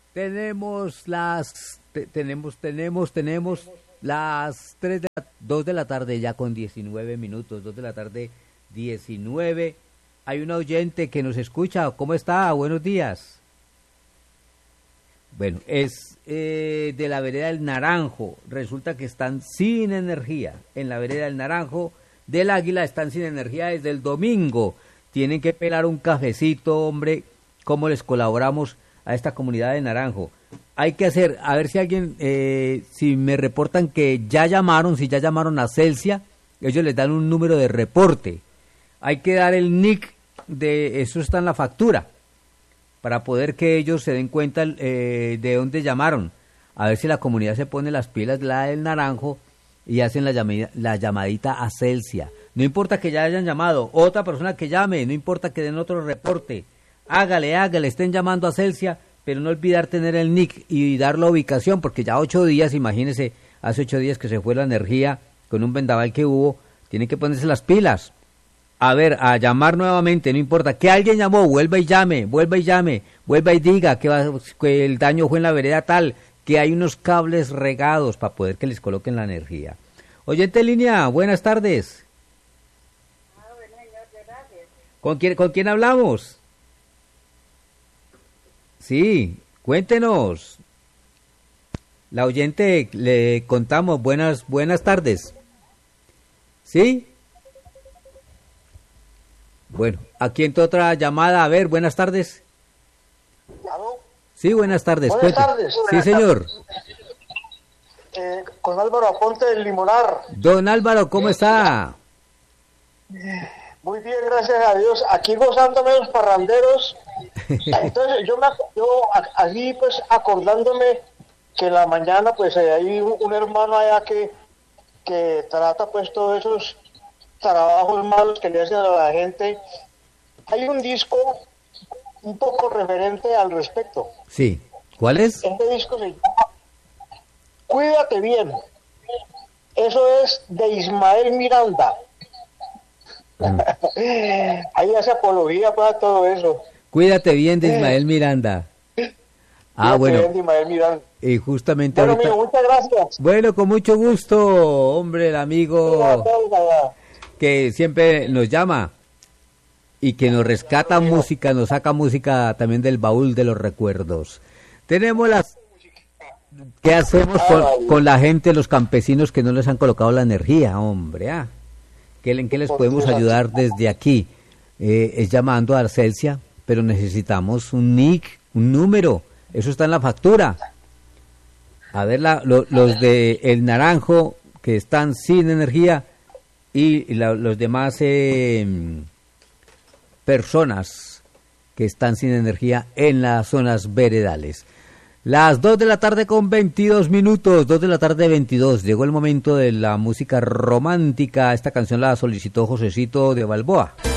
Tenemos las 2 de la tarde ya con 19 minutos, 2 de la tarde 19. Hay un oyente que nos escucha. ¿Cómo está? Buenos días. Bueno, es de la vereda del Naranjo. Resulta que están sin energía. En la vereda del Naranjo del Águila están sin energía desde el domingo. Tienen que pelar un cafecito, hombre. ¿Cómo les colaboramos a esta comunidad de Naranjo? Hay que hacer, a ver si alguien, si me reportan que ya llamaron, si ya llamaron a Celsia, ellos les dan un número de reporte. Hay que dar el NIC de, eso está en la factura, para poder que ellos se den cuenta de dónde llamaron. A ver si la comunidad se pone las pilas, la del Naranjo, y hacen la llamadita a Celsia. No importa que ya hayan llamado, otra persona que llame, no importa que den otro reporte. Hágale, estén llamando a Celsia, pero no olvidar tener el NIC y dar la ubicación, porque ya 8 días, imagínese, hace 8 días que se fue la energía con un vendaval que hubo, tienen que ponerse las pilas. A ver, a llamar nuevamente, no importa, que alguien llamó, vuelva y llame, vuelva y diga que el daño fue en la vereda tal, que hay unos cables regados para poder que les coloquen la energía. Oyente en línea, buenas tardes. ¿Con quién hablamos? Sí, cuéntenos. La oyente le contamos, buenas tardes. ¿Sí? Bueno, aquí entra otra llamada, a ver, buenas tardes. ¿Aló? Sí, buenas tardes. Buenas tardes. Sí, señor. Con Álvaro Aponte del Limonar. Don Álvaro, ¿cómo está? Muy bien, gracias a Dios. Aquí gozándome los parranderos. Entonces, yo así pues acordándome que en la mañana pues hay un hermano allá que trata pues todos esos trabajos malos que le hacen a la gente. Hay un disco un poco referente al respecto. Sí, ¿cuál es? Este disco se llama Cuídate Bien. Eso es de Ismael Miranda. Ahí hace apología para todo eso. Cuídate bien de Ismael Miranda. Ah, bueno. Bien de Ismael Miranda. Y justamente bueno, ahorita... amigo, muchas gracias. Bueno, con mucho gusto, hombre, el amigo que siempre nos llama y que nos rescata música, nos saca música también del baúl de los recuerdos. Tenemos las... ¿Qué hacemos con la gente, los campesinos que no les han colocado la energía, hombre? ¿En qué les podemos ayudar desde aquí? Es llamando a Celsia, pero necesitamos un NIC, un número, eso está en la factura. A ver, los de El Naranjo, que están sin energía, y los demás personas que están sin energía en las zonas veredales. Las 2 de la tarde con 22 minutos, 2 de la tarde 22. Llegó el momento de la música romántica. Esta canción la solicitó Josecito de Balboa.